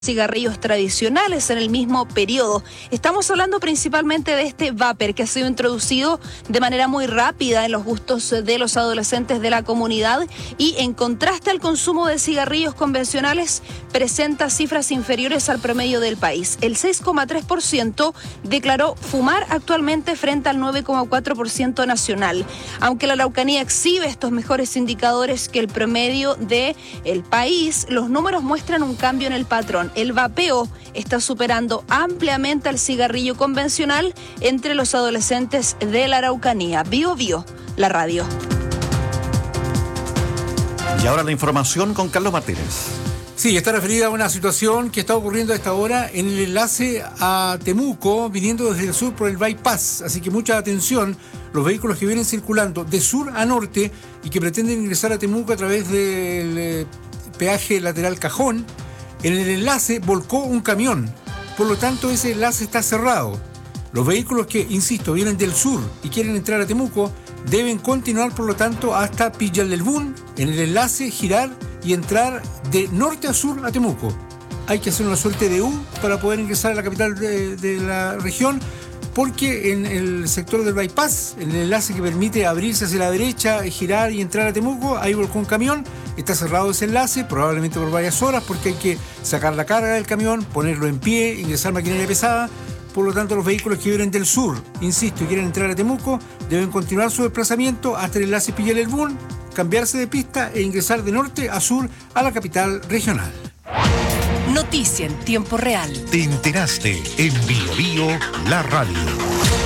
cigarrillos tradicionales en el mismo periodo. Estamos hablando principalmente de este vapor que ha sido introducido de manera muy rápida en los gustos de los adolescentes de la comunidad y en contraste al consumo de cigarrillos convencionales presenta cifras inferiores al promedio del país. El 6,3% declaró fumar actualmente frente al 9,4% nacional. Aunque la Araucanía exhibe estos mejores indicadores que el promedio del país, los números muestran un cambio en el patrón. El vapeo está superando ampliamente al cigarrillo convencional entre los adolescentes de la Araucanía. Bio Bio, la radio. Y ahora la información con Carlos Martínez. Sí, está referida a una situación que está ocurriendo a esta hora en el enlace a Temuco, viniendo desde el sur por el bypass. Así que mucha atención, los vehículos que vienen circulando de sur a norte y que pretenden ingresar a Temuco a través del peaje lateral Cajón. En el enlace volcó un camión, por lo tanto ese enlace está cerrado. Los vehículos que, insisto, vienen del sur y quieren entrar a Temuco deben continuar, por lo tanto, hasta Pillaldelbún, en el enlace girar y entrar de norte a sur a Temuco. Hay que hacer una suerte de U para poder ingresar a la capital de la región, porque en el sector del bypass, en el enlace que permite abrirse hacia la derecha, girar y entrar a Temuco, ahí volcó un camión, está cerrado ese enlace, probablemente por varias horas, porque hay que sacar la carga del camión, ponerlo en pie, ingresar maquinaria pesada. Por lo tanto, los vehículos que vienen del sur, insisto, y quieren entrar a Temuco, deben continuar su desplazamiento hasta el enlace Pillaldelbún, cambiarse de pista e ingresar de norte a sur a la capital regional. Noticia en tiempo real. Te enteraste en Bio Bio, la radio.